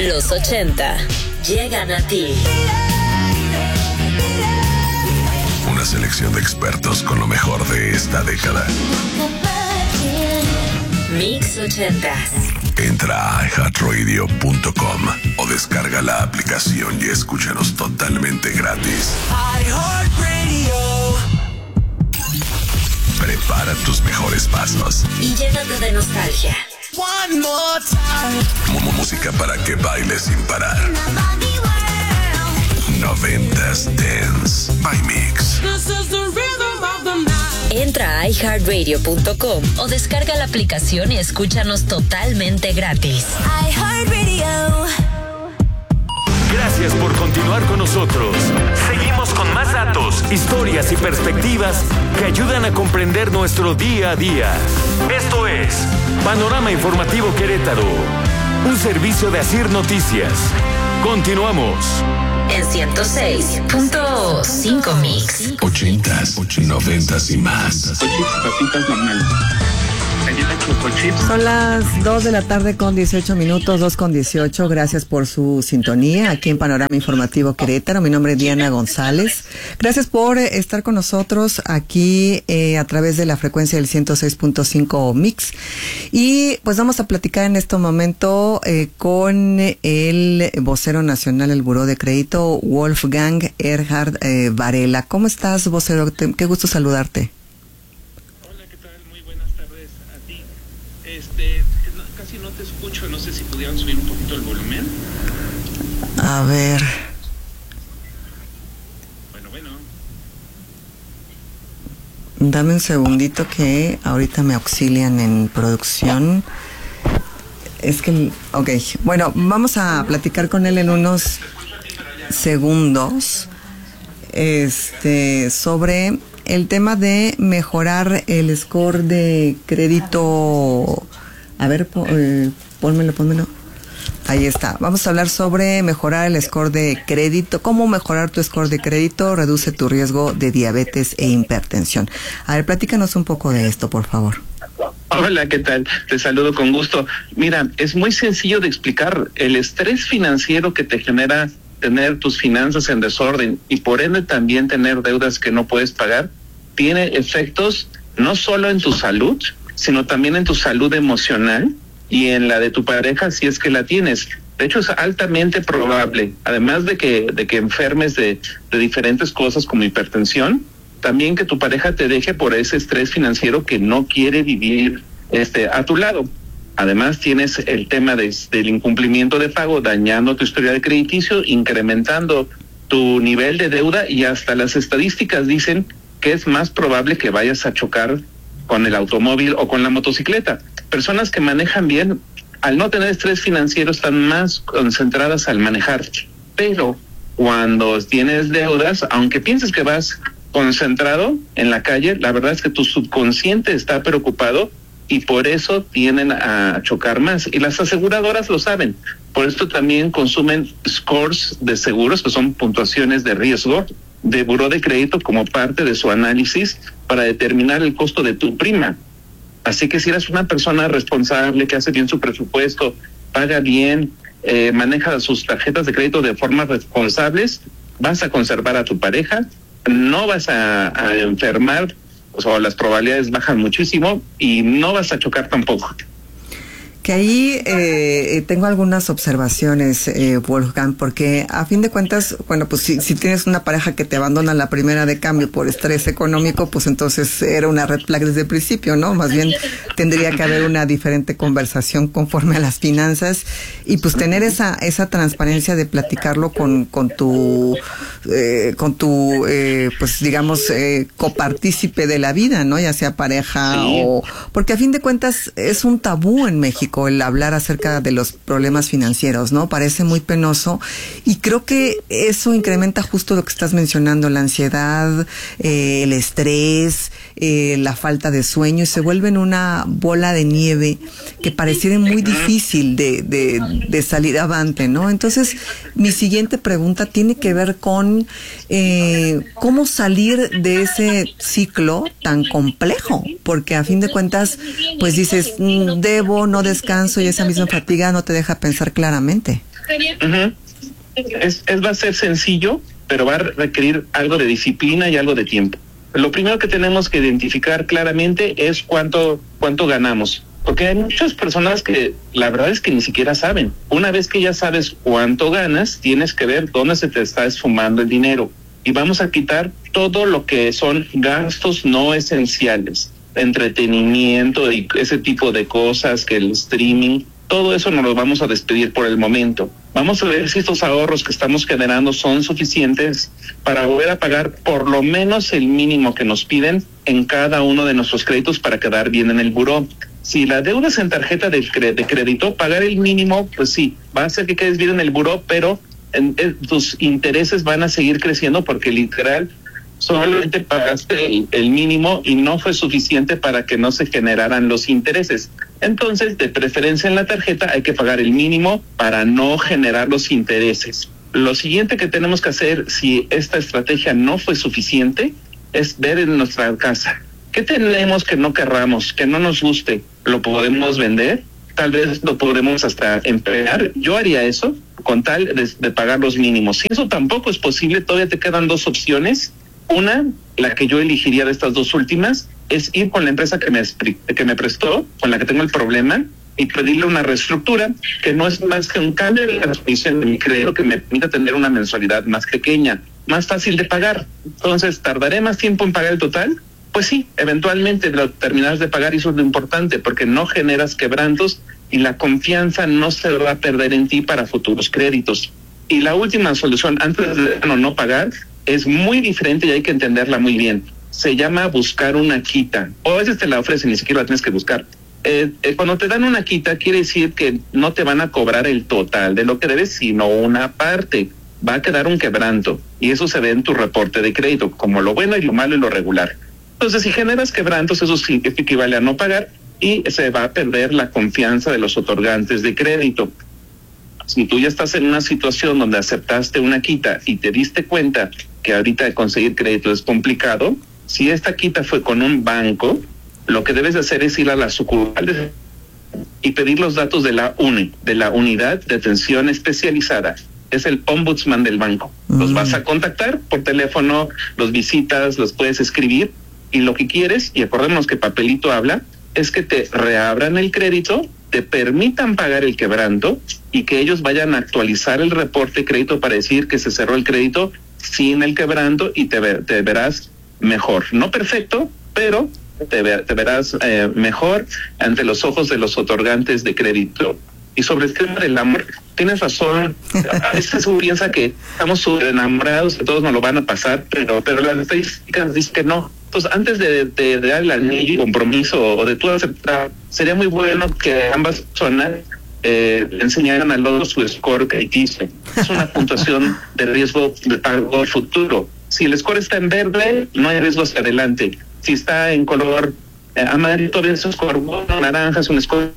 Los 80 llegan a ti. Una selección de expertos con lo mejor de esta década. Mix 80. Entra a iHeartRadio.com o descarga la aplicación y escúchanos totalmente gratis. Prepara tus mejores pasos Y llénate de nostalgia. One more time. Música para que bailes sin parar. 90s Dance by Mix. This is the rhythm of the night. Entra a iHeartRadio.com o descarga la aplicación y escúchanos totalmente gratis. iHeartRadio. Gracias por continuar con nosotros. Seguimos con más datos, historias y perspectivas que ayudan a comprender nuestro día a día. Esto es Panorama Informativo Querétaro, un servicio de Asir Noticias. Continuamos. En 106.5 Mix. 80s, 90s y más. Papitas normales. Galleta Choco Chips. Son las 2 de la tarde con 18 minutos, 2:18. Gracias por su sintonía aquí en Panorama Informativo Querétaro. Mi nombre es Diana González. Gracias por estar con nosotros aquí a través de la frecuencia del 106.5 Mix. Y pues vamos a platicar en este momento con el vocero nacional del Buró de Crédito, Wolfgang Erhard Varela. ¿Cómo estás, vocero? Qué gusto saludarte. Casi no te escucho, no sé si pudieran subir un poquito el volumen. A ver. Bueno. Dame un segundito que ahorita me auxilian en producción. Es que, ok, bueno, vamos a platicar con él en unos segundos sobre el tema de mejorar el score de crédito. A ver, pónmelo. Ahí está. Vamos a hablar sobre mejorar el score de crédito. ¿Cómo mejorar tu score de crédito? Reduce tu riesgo de diabetes e hipertensión. A ver, platícanos un poco de esto, por favor. Hola, ¿qué tal? Te saludo con gusto. Mira, es muy sencillo de explicar. El estrés financiero que te genera tener tus finanzas en desorden y por ende también tener deudas que no puedes pagar, tiene efectos no solo en tu salud, sino también en tu salud emocional y en la de tu pareja si es que la tienes. De hecho, es altamente probable, además de que enfermes de diferentes cosas como hipertensión, también que tu pareja te deje por ese estrés financiero que no quiere vivir a tu lado. Además, tienes el tema del incumplimiento de pago, dañando tu historial crediticio, incrementando tu nivel de deuda y hasta las estadísticas dicen que es más probable que vayas a chocar con el automóvil o con la motocicleta. Personas que manejan bien, al no tener estrés financiero, están más concentradas al manejar. Pero cuando tienes deudas, aunque pienses que vas concentrado en la calle, la verdad es que tu subconsciente está preocupado y por eso tienden a chocar más. Y las aseguradoras lo saben. Por esto también consumen scores de seguros, que son puntuaciones de riesgo, de buró de crédito como parte de su análisis para determinar el costo de tu prima. Así que si eres una persona responsable, que hace bien su presupuesto, paga bien, maneja sus tarjetas de crédito de forma responsables, vas a conservar a tu pareja, no vas a enfermar, o sea, las probabilidades bajan muchísimo y no vas a chocar tampoco. Que ahí tengo algunas observaciones, Wolfgang, porque a fin de cuentas, bueno, pues si tienes una pareja que te abandona la primera de cambio por estrés económico, pues entonces era una red flag desde el principio, ¿no? Más bien tendría que haber una diferente conversación conforme a las finanzas y pues tener esa transparencia de platicarlo con tu pues digamos copartícipe de la vida, ¿no? Ya sea pareja o porque a fin de cuentas es un tabú en México el hablar acerca de los problemas financieros, ¿no? Parece muy penoso y creo que eso incrementa justo lo que estás mencionando, la ansiedad, el estrés, la falta de sueño y se vuelven una bola de nieve que pareciera muy difícil de salir avante, ¿no? Entonces, mi siguiente pregunta tiene que ver con cómo salir de ese ciclo tan complejo, porque a fin de cuentas, pues dices, debo, no descanso, descanso y esa misma fatiga no te deja pensar claramente. Va a ser sencillo, pero va a requerir algo de disciplina y algo de tiempo. Lo primero que tenemos que identificar claramente es cuánto ganamos. Porque hay muchas personas que la verdad es que ni siquiera saben. Una vez que ya sabes cuánto ganas, tienes que ver dónde se te está esfumando el dinero. Y vamos a quitar todo lo que son gastos no esenciales, entretenimiento y ese tipo de cosas, que el streaming, todo eso nos lo vamos a despedir por el momento. Vamos a ver si estos ahorros que estamos generando son suficientes para volver a pagar por lo menos el mínimo que nos piden en cada uno de nuestros créditos para quedar bien en el buró. Si la deuda es en tarjeta de crédito, pagar el mínimo, pues sí, va a hacer que quedes bien en el buró, pero tus intereses van a seguir creciendo porque literal solamente pagaste el mínimo y no fue suficiente para que no se generaran los intereses. Entonces, de preferencia en la tarjeta hay que pagar el mínimo para no generar los intereses. Lo siguiente que tenemos que hacer, si esta estrategia no fue suficiente, es ver en nuestra casa qué tenemos que no querramos, que no nos guste. ¿Lo podemos vender? Tal vez lo podremos hasta emplear. Yo haría eso con tal de pagar los mínimos. Si eso tampoco es posible, todavía te quedan dos opciones. Una, la que yo elegiría de estas dos últimas, es ir con la empresa que me prestó, con la que tengo el problema, y pedirle una reestructura, que no es más que un cambio de la transmisión de mi crédito que me permita tener una mensualidad más pequeña, más fácil de pagar. Entonces, ¿tardaré más tiempo en pagar el total? Pues sí, eventualmente lo terminarás de pagar y eso es lo importante, porque no generas quebrantos y la confianza no se va a perder en ti para futuros créditos. Y la última solución, antes de no pagar, es muy diferente y hay que entenderla muy bien. Se llama buscar una quita, o a veces te la ofrecen, ni siquiera la tienes que buscar. Cuando te dan una quita, quiere decir que no te van a cobrar el total de lo que debes, sino una parte. Va a quedar un quebranto y eso se ve en tu reporte de crédito, como lo bueno y lo malo y lo regular. Entonces, si generas quebrantos, eso sí equivale a no pagar y se va a perder la confianza de los otorgantes de crédito. Si tú ya estás en una situación donde aceptaste una quita y te diste cuenta que ahorita conseguir crédito es complicado, si esta quita fue con un banco, lo que debes de hacer es ir a la sucursal y pedir los datos de la UNE, de la Unidad de Atención Especializada. Es el ombudsman del banco. Los vas a contactar por teléfono, los visitas, los puedes escribir. Y lo que quieres, y acordémonos que papelito habla, es que te reabran el crédito, te permitan pagar el quebranto y que ellos vayan a actualizar el reporte de crédito para decir que se cerró el crédito sin el quebranto y te verás mejor. No perfecto, pero te verás mejor ante los ojos de los otorgantes de crédito. Y sobre el tema del amor, tienes razón. A veces uno piensa que estamos súper enamorados, que todos nos lo van a pasar, pero las estadísticas dicen que no. Entonces, antes de dar el anillo y compromiso o de tú aceptar, sería muy bueno que ambas personas enseñaran al otro su score crediticio. Es una puntuación de riesgo de pago futuro. Si el score está en verde, no hay riesgo hacia adelante. Si está en color amarillo, todavía es un score bueno, naranja es un score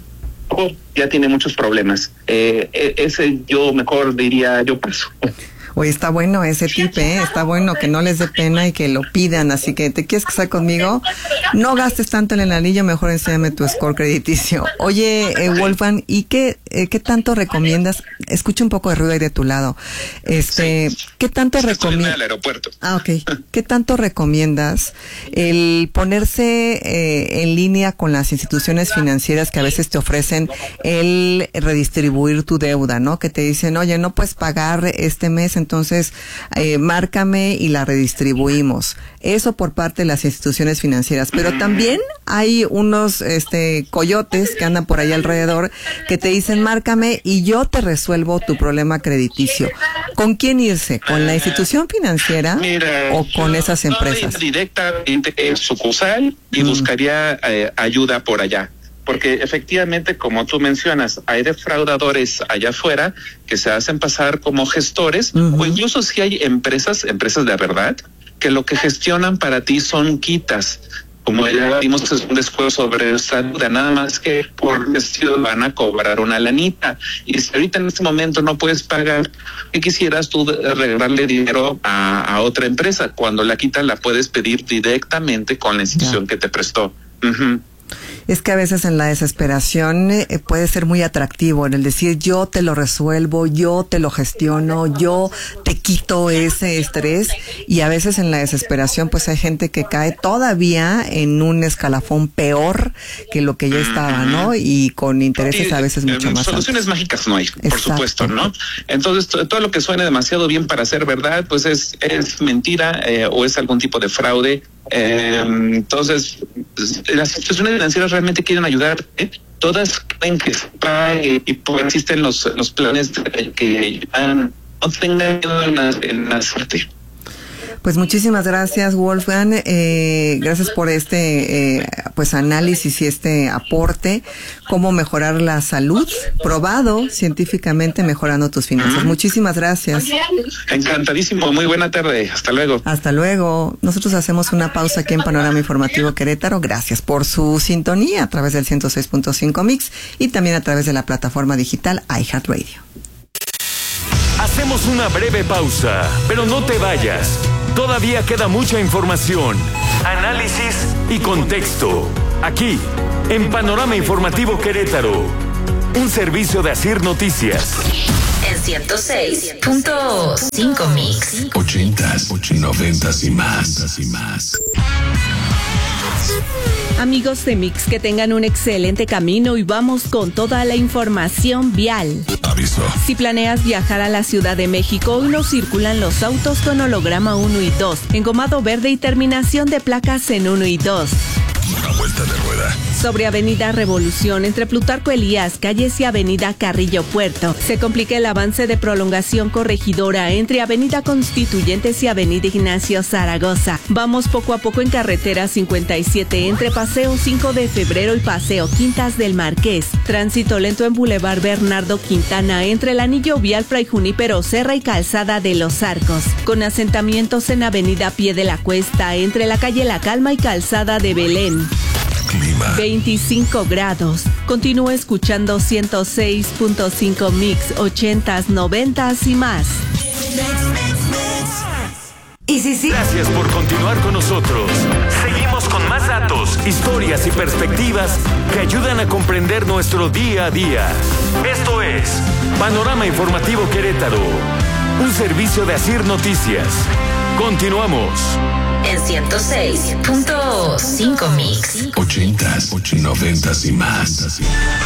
ya tiene muchos problemas. Ese yo mejor diría, yo paso. Oye, está bueno ese tip, está bueno que no les dé pena y que lo pidan, así que ¿te quieres casar conmigo? No gastes tanto en el anillo, mejor enséñame tu score crediticio. Oye, Wolfgang, ¿y qué tanto recomiendas? Escucha un poco de ruido ahí de tu lado. ¿Qué tanto recomiendas? Al aeropuerto. Ok. ¿Qué tanto recomiendas el ponerse en línea con las instituciones financieras que a veces te ofrecen el redistribuir tu deuda, ¿no? Que te dicen, oye, no puedes pagar este mes, entonces márcame y la redistribuimos. Eso por parte de las instituciones financieras, pero también hay unos coyotes que andan por ahí alrededor que te dicen márcame y yo te resuelvo tu problema crediticio. ¿Con quién irse? ¿Con la institución financiera o con esas empresas? Directamente sucursal y buscaría ayuda por allá. Porque efectivamente, como tú mencionas, hay defraudadores allá afuera que se hacen pasar como gestores, o incluso si hay empresas de verdad, que lo que gestionan para ti son quitas. Como ya vimos, es un descuento sobre esta deuda, nada más que por gestión van a cobrar una lanita. Y si ahorita en este momento no puedes pagar, ¿qué quisieras tú regalarle dinero a otra empresa? Cuando la quita la puedes pedir directamente con la institución que te prestó. Es que a veces en la desesperación puede ser muy atractivo en el decir yo te lo resuelvo, yo te lo gestiono, yo te quito ese estrés, y a veces en la desesperación pues hay gente que cae todavía en un escalafón peor que lo que ya estaba, ¿no? Y con intereses a veces mucho más soluciones altos. Mágicas no hay, por Exacto. supuesto, ¿no? Entonces todo lo que suene demasiado bien para ser verdad pues es mentira o es algún tipo de fraude. Entonces las instituciones financieras realmente quieren ayudar, todas creen que y pues existen los planes que no tengan miedo en la suerte. Pues muchísimas gracias, Wolfgang. Gracias por este pues análisis y este aporte. Cómo mejorar la salud, probado científicamente mejorando tus finanzas. Muchísimas gracias. Encantadísimo, muy buena tarde. Hasta luego. Hasta luego. Nosotros hacemos una pausa aquí en Panorama Informativo Querétaro. Gracias por su sintonía a través del 106.5 Mix y también a través de la plataforma digital iHeartRadio. Hacemos una breve pausa, pero no te vayas. Todavía queda mucha información, análisis y contexto. Aquí, en Panorama Informativo Querétaro, un servicio de Asir Noticias. En 106.5 Mix. 80s, 90s y más. Amigos de Mix, que tengan un excelente camino y vamos con toda la información vial. Aviso. Si planeas viajar a la Ciudad de México, hoy no circulan los autos con holograma 1 y 2, engomado verde y terminación de placas en 1 y 2. Una vuelta de rueda. Sobre Avenida Revolución, entre Plutarco Elías, Calles y Avenida Carrillo Puerto, se complica el avance de prolongación corregidora entre Avenida Constituyentes y Avenida Ignacio Zaragoza. Vamos poco a poco en carretera 57 entre Paseo 5 de Febrero y Paseo Quintas del Marqués. Tránsito lento en Boulevard Bernardo Quintana entre el anillo vial Fray Junípero Serra y Calzada de los Arcos. Con asentamientos en Avenida Pie de la Cuesta entre la calle La Calma y Calzada de Belén. Clima. 25 grados. Continúa escuchando 106.5 Mix, 80s, 90s y más. Y sí. Gracias por continuar con nosotros. Seguimos con más datos, historias y perspectivas que ayudan a comprender nuestro día a día. Esto es Panorama Informativo Querétaro, un servicio de Asir Noticias. Continuamos. En 106.5 Mix. 80s, 90s y más.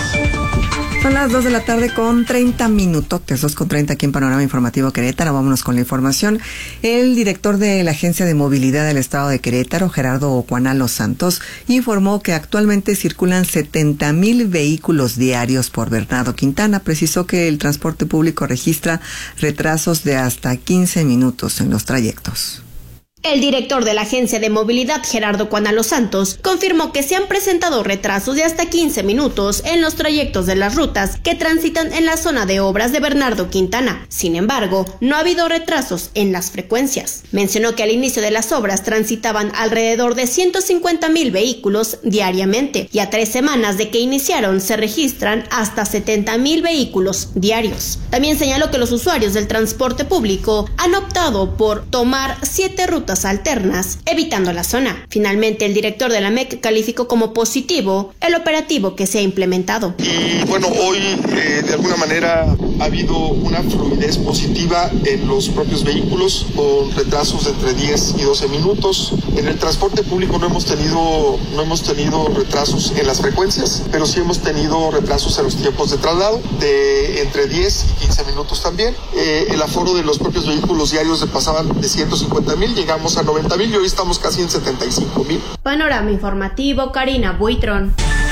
Son las 2 de la tarde con 30 minutotes, 2:30 aquí en Panorama Informativo Querétaro. Vámonos con la información. El director de la Agencia de Movilidad del Estado de Querétaro, Gerardo Cuanalo Santos, informó que actualmente circulan 70,000 vehículos diarios por Bernardo Quintana. Precisó que el transporte público registra retrasos de hasta 15 minutos en los trayectos. El director de la Agencia de Movilidad, Gerardo Cuanalo Santos, confirmó que se han presentado retrasos de hasta 15 minutos en los trayectos de las rutas que transitan en la zona de obras de Bernardo Quintana. Sin embargo, no ha habido retrasos en las frecuencias. Mencionó que al inicio de las obras transitaban alrededor de 150,000 vehículos diariamente y a 3 semanas de que iniciaron se registran hasta 70,000 vehículos diarios. También señaló que los usuarios del transporte público han optado por tomar 7 rutas alternas, evitando la zona. Finalmente, el director de la MEC calificó como positivo el operativo que se ha implementado. Y bueno, hoy de alguna manera ha habido una fluidez positiva en los propios vehículos, con retrasos de entre 10 y 12 minutos. En el transporte público no hemos tenido retrasos en las frecuencias, pero sí hemos tenido retrasos en los tiempos de traslado, de entre 10 y 15 minutos también. El aforo de los propios vehículos diarios pasaban de 150,000, llegamos a 90,000 y hoy estamos casi en 75,000. Panorama Informativo, Karina Buitrón.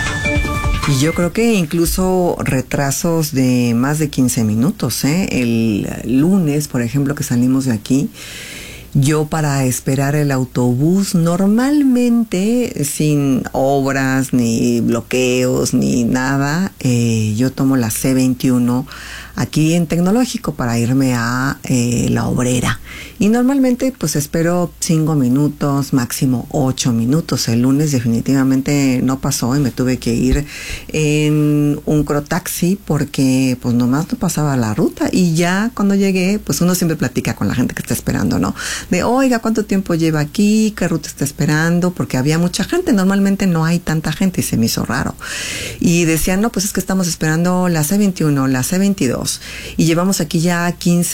Y yo creo que incluso retrasos de más de 15 minutos, El lunes, por ejemplo, que salimos de aquí, yo para esperar el autobús, normalmente sin obras, ni bloqueos, ni nada, yo tomo la C21 aquí en Tecnológico para irme a La Obrera. Y normalmente pues espero 5 minutos, máximo 8 minutos. El lunes definitivamente no pasó y me tuve que ir en un crotaxi porque pues nomás no pasaba la ruta. Y ya cuando llegué, pues uno siempre platica con la gente que está esperando, ¿no? de, oiga, ¿cuánto tiempo lleva aquí? ¿Qué ruta está esperando? Porque había mucha gente, normalmente no hay tanta gente y se me hizo raro. Y decían, no, pues es que estamos esperando la C21, la C22 y llevamos aquí ya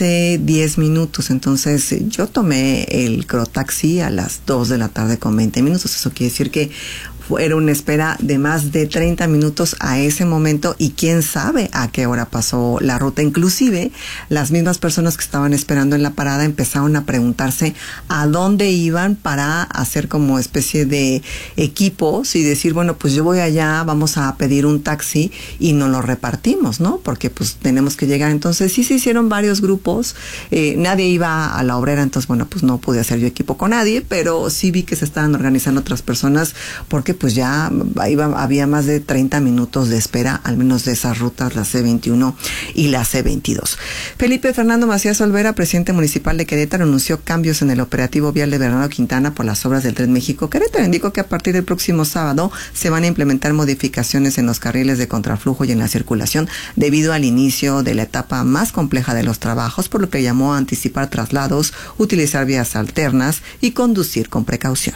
10 minutos. Entonces yo tomé el crotaxi a las 2 de la tarde con 20 minutos. Eso quiere decir que era una espera de más de 30 minutos a ese momento y quién sabe a qué hora pasó la ruta. Inclusive, las mismas personas que estaban esperando en la parada empezaron a preguntarse a dónde iban para hacer como especie de equipos y decir, bueno, pues yo voy allá, vamos a pedir un taxi y nos lo repartimos, ¿no? Porque pues tenemos que llegar. Entonces sí se hicieron varios grupos, nadie iba a la Obrera, entonces bueno, pues no pude hacer yo equipo con nadie, pero sí vi que se estaban organizando otras personas porque pues ya había más de 30 minutos de espera, al menos de esas rutas, la C21 y la C22. Felipe Fernando Macías Olvera, presidente municipal de Querétaro, anunció cambios en el operativo vial de Bernardo Quintana por las obras del Tren México-Querétaro. Indicó que a partir del próximo sábado se van a implementar modificaciones en los carriles de contraflujo y en la circulación debido al inicio de la etapa más compleja de los trabajos, por lo que llamó a anticipar traslados, utilizar vías alternas y conducir con precaución.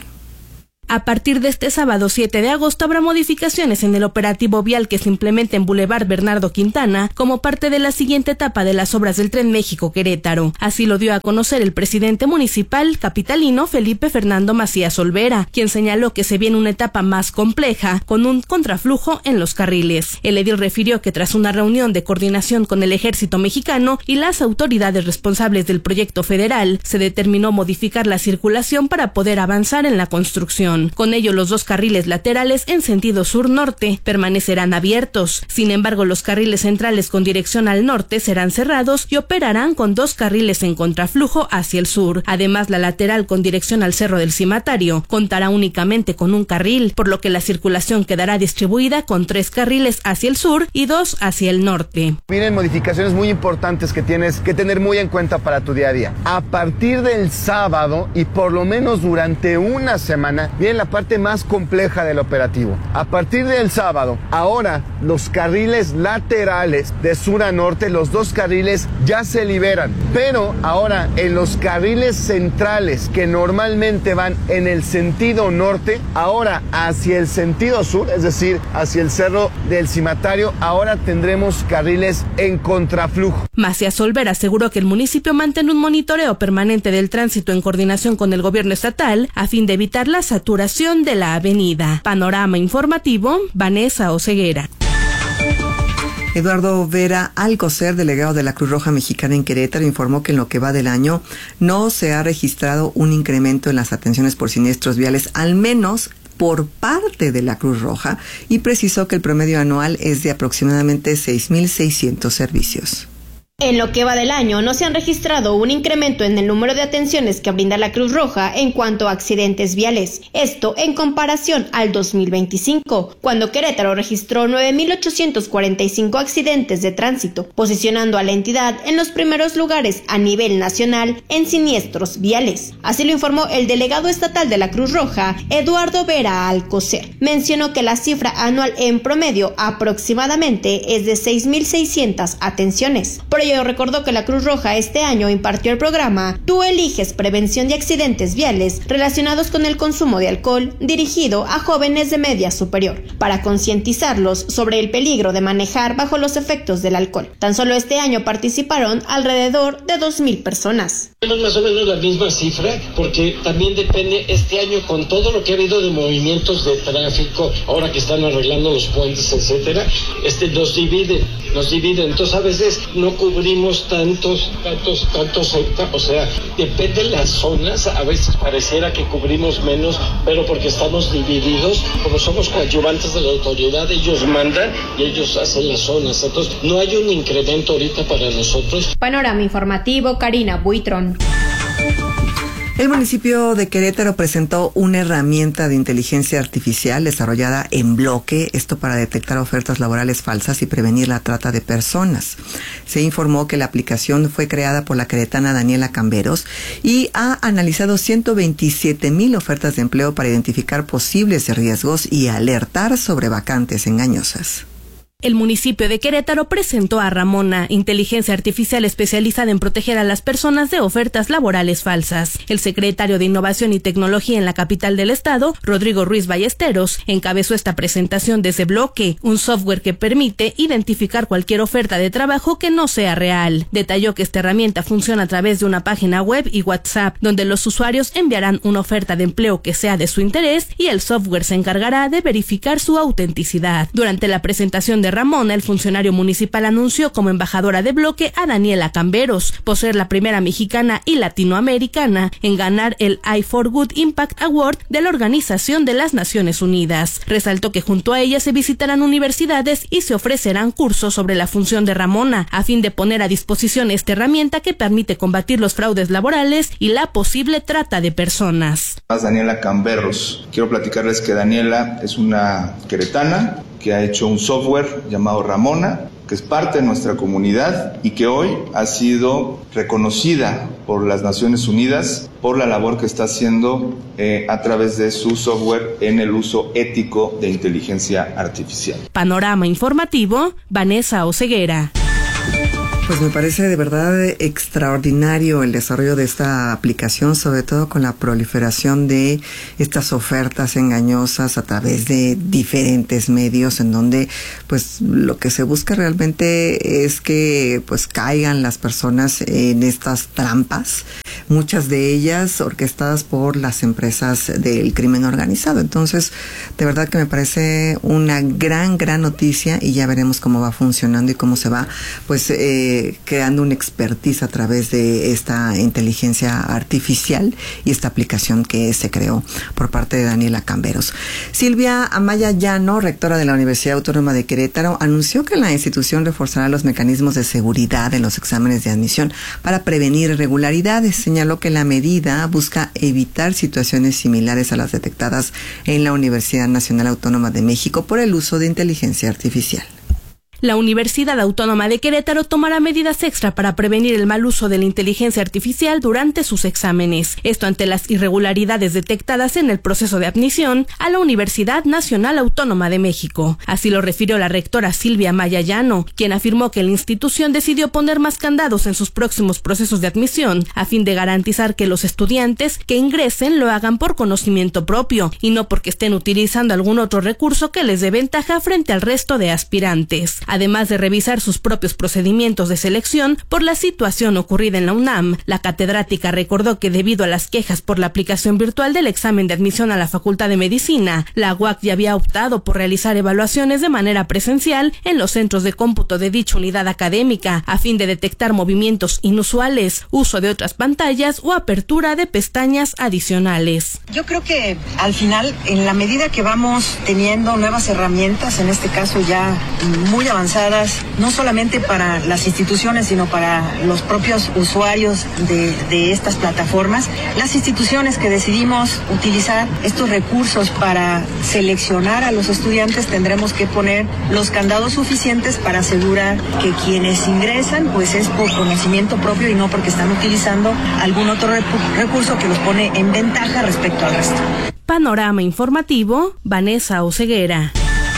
A partir de este sábado 7 de agosto habrá modificaciones en el operativo vial que se implementa en Boulevard Bernardo Quintana como parte de la siguiente etapa de las obras del Tren México-Querétaro. Así lo dio a conocer el presidente municipal capitalino Felipe Fernando Macías Olvera, quien señaló que se viene una etapa más compleja con un contraflujo en los carriles. El edil refirió que tras una reunión de coordinación con el Ejército Mexicano y las autoridades responsables del proyecto federal, se determinó modificar la circulación para poder avanzar en la construcción. Con ello, los dos carriles laterales en sentido sur-norte permanecerán abiertos. Sin embargo, los carriles centrales con dirección al norte serán cerrados y operarán con dos carriles en contraflujo hacia el sur. Además, la lateral con dirección al Cerro del Cimatario contará únicamente con un carril, por lo que la circulación quedará distribuida con 3 carriles hacia el sur y 2 hacia el norte. Vienen modificaciones muy importantes que tienes que tener muy en cuenta para tu día a día. A partir del sábado y por lo menos durante una semana, viene la parte más compleja del operativo. A partir del sábado, ahora los carriles laterales de sur a norte, los 2 carriles ya se liberan, pero ahora en los carriles centrales que normalmente van en el sentido norte, ahora hacia el sentido sur, es decir, hacia el Cerro del Cimatario, ahora tendremos carriles en contraflujo. Macías Olvera aseguró que el municipio mantiene un monitoreo permanente del tránsito en coordinación con el gobierno estatal a fin de evitar la saturación de la avenida. Panorama informativo, Vanessa Oseguera. Eduardo Vera Alcocer, delegado de la Cruz Roja Mexicana en Querétaro, informó que en lo que va del año no se ha registrado un incremento en las atenciones por siniestros viales, al menos por parte de la Cruz Roja, y precisó que el promedio anual es de aproximadamente 6,600 servicios. En lo que va del año, no se han registrado un incremento en el número de atenciones que brinda la Cruz Roja en cuanto a accidentes viales. Esto en comparación al 2025, cuando Querétaro registró 9,845 accidentes de tránsito, posicionando a la entidad en los primeros lugares a nivel nacional en siniestros viales. Así lo informó el delegado estatal de la Cruz Roja, Eduardo Vera Alcocer. Mencionó que la cifra anual en promedio aproximadamente es de 6,600 atenciones. Por ello, recordó que la Cruz Roja este año impartió el programa Tú eliges prevención de accidentes viales relacionados con el consumo de alcohol, dirigido a jóvenes de media superior, para concientizarlos sobre el peligro de manejar bajo los efectos del alcohol. Tan solo este año participaron alrededor de 2,000 personas. Tenemos más o menos la misma cifra, porque también depende este año con todo lo que ha habido de movimientos de tráfico, ahora que están arreglando los puentes, etcétera, nos dividen. Entonces a veces no cubrimos tantos, o sea, depende de las zonas, a veces pareciera que cubrimos menos, pero porque estamos divididos, como somos coadyuvantes de la autoridad, ellos mandan y ellos hacen las zonas, entonces no hay un incremento ahorita para nosotros. Panorama informativo, Karina Buitrón. El municipio de Querétaro presentó una herramienta de inteligencia artificial desarrollada en bloque, esto para detectar ofertas laborales falsas y prevenir la trata de personas. Se informó que la aplicación fue creada por la queretana Daniela Camberos y ha analizado 127,000 ofertas de empleo para identificar posibles riesgos y alertar sobre vacantes engañosas. El municipio de Querétaro presentó a Ramona, inteligencia artificial especializada en proteger a las personas de ofertas laborales falsas. El secretario de Innovación y Tecnología en la capital del estado, Rodrigo Ruiz Ballesteros, encabezó esta presentación desde Bloque, un software que permite identificar cualquier oferta de trabajo que no sea real. Detalló que esta herramienta funciona a través de una página web y WhatsApp, donde los usuarios enviarán una oferta de empleo que sea de su interés y el software se encargará de verificar su autenticidad. Durante la presentación de Ramona, el funcionario municipal anunció como embajadora de Bloque a Daniela Camberos, por ser la primera mexicana y latinoamericana en ganar el i4Good Impact Award de la Organización de las Naciones Unidas. Resaltó que junto a ella se visitarán universidades y se ofrecerán cursos sobre la función de Ramona, a fin de poner a disposición esta herramienta que permite combatir los fraudes laborales y la posible trata de personas. Daniela Camberos. Quiero platicarles que Daniela es una queretana que ha hecho un software llamado Ramona, que es parte de nuestra comunidad y que hoy ha sido reconocida por las Naciones Unidas por la labor que está haciendo a través de su software en el uso ético de inteligencia artificial. Panorama informativo, Vanessa Oseguera. Pues me parece de verdad extraordinario el desarrollo de esta aplicación, sobre todo con la proliferación de estas ofertas engañosas a través de diferentes medios, en donde pues lo que se busca realmente es que pues caigan las personas en estas trampas, muchas de ellas orquestadas por las empresas del crimen organizado. Entonces, de verdad que me parece una gran noticia y ya veremos cómo va funcionando y cómo se va pues creando una expertise a través de esta inteligencia artificial y esta aplicación que se creó por parte de Daniela Camberos. Silvia Amaya Llano, rectora de la Universidad Autónoma de Querétaro, anunció que la institución reforzará los mecanismos de seguridad en los exámenes de admisión para prevenir irregularidades. Señaló que la medida busca evitar situaciones similares a las detectadas en la Universidad Nacional Autónoma de México por el uso de inteligencia artificial. La Universidad Autónoma de Querétaro tomará medidas extra para prevenir el mal uso de la inteligencia artificial durante sus exámenes. Esto ante las irregularidades detectadas en el proceso de admisión a la Universidad Nacional Autónoma de México. Así lo refirió la rectora Silvia Amaya Llano, quien afirmó que la institución decidió poner más candados en sus próximos procesos de admisión a fin de garantizar que los estudiantes que ingresen lo hagan por conocimiento propio y no porque estén utilizando algún otro recurso que les dé ventaja frente al resto de aspirantes. Además de revisar sus propios procedimientos de selección por la situación ocurrida en la UNAM, la catedrática recordó que debido a las quejas por la aplicación virtual del examen de admisión a la Facultad de Medicina, la UAC ya había optado por realizar evaluaciones de manera presencial en los centros de cómputo de dicha unidad académica, a fin de detectar movimientos inusuales, uso de otras pantallas o apertura de pestañas adicionales. Yo creo que al final, en la medida que vamos teniendo nuevas herramientas, en este caso ya muy avanzadas, no solamente para las instituciones, sino para los propios usuarios de estas plataformas, las instituciones que decidimos utilizar estos recursos para seleccionar a los estudiantes tendremos que poner los candados suficientes para asegurar que quienes ingresan pues es por conocimiento propio y no porque están utilizando algún otro recurso que los pone en ventaja respecto al resto. Panorama informativo, Vanessa Oseguera.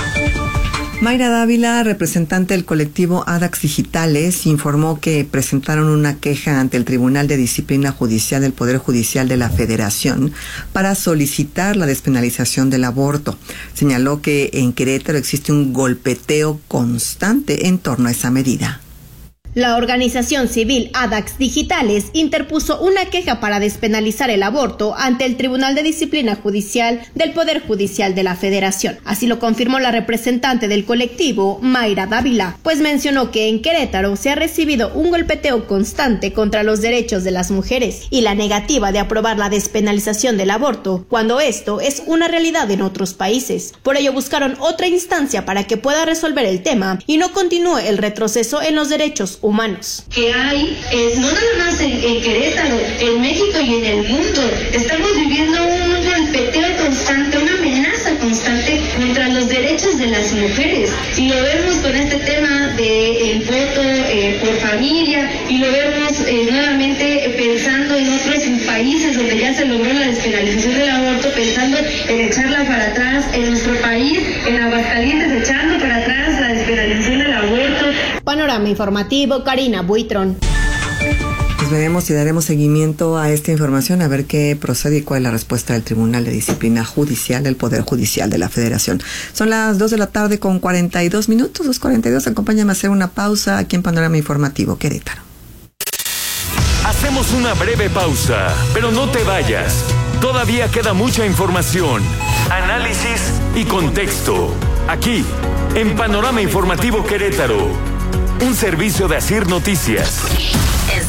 Mayra Dávila, representante del colectivo ADAX Digitales, informó que presentaron una queja ante el Tribunal de Disciplina Judicial del Poder Judicial de la Federación para solicitar la despenalización del aborto. Señaló que en Querétaro existe un golpeteo constante en torno a esa medida. La organización civil ADAX Digitales interpuso una queja para despenalizar el aborto ante el Tribunal de Disciplina Judicial del Poder Judicial de la Federación. Así lo confirmó la representante del colectivo, Mayra Dávila, pues mencionó que en Querétaro se ha recibido un golpeteo constante contra los derechos de las mujeres y la negativa de aprobar la despenalización del aborto, cuando esto es una realidad en otros países. Por ello buscaron otra instancia para que pueda resolver el tema y no continúe el retroceso en los derechos humanos. Que hay, no nada más en Querétaro, en México y en el mundo. Estamos viviendo un golpeteo constante, una amenaza constante contra los derechos de las mujeres. Y lo vemos con este tema del voto por familia, y lo vemos nuevamente pensando en otros países donde ya se logró la despenalización del aborto, pensando en echarla para atrás en nuestro país, en Aguascalientes echando para atrás la despenalización del aborto. Panorama informativo, Karina Buitrón. Pues veremos y daremos seguimiento a esta información, a ver qué procede y cuál es la respuesta del Tribunal de Disciplina Judicial del Poder Judicial de la Federación. Son las 2 de la tarde con 42 minutos, 2:42. Acompáñame a hacer una pausa aquí en Panorama Informativo Querétaro. Hacemos una breve pausa, pero no te vayas. Todavía queda mucha información, análisis y contexto. Aquí, en Panorama Informativo Querétaro, un servicio de Asir Noticias. En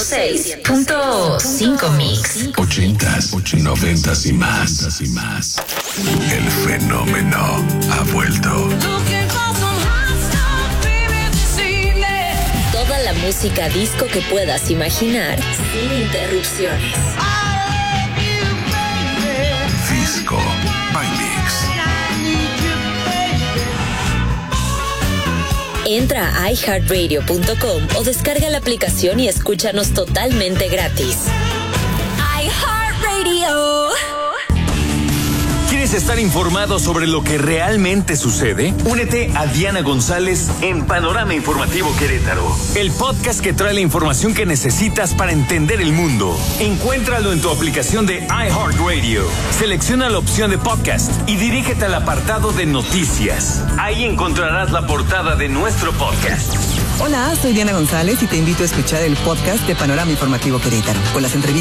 106.5 Mix. 80s, 90s y más. El fenómeno ha vuelto. Toda la música disco que puedas imaginar, sin interrupciones. Disco by Mix. Entra a iHeartRadio.com o descarga la aplicación y escúchanos totalmente gratis. iHeartRadio. ¿Quieres estar informado sobre lo que realmente sucede? Únete a Diana González en Panorama Informativo Querétaro, el podcast que trae la información que necesitas para entender el mundo. Encuéntralo en tu aplicación de iHeartRadio. Selecciona la opción de podcast y dirígete al apartado de noticias. Ahí encontrarás la portada de nuestro podcast. Hola, soy Diana González y te invito a escuchar el podcast de Panorama Informativo Querétaro, con las entrevistas